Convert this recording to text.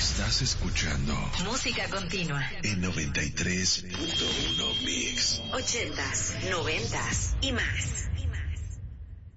Estás escuchando Música Continua en 93.1 Mix. 80s, 90s y más.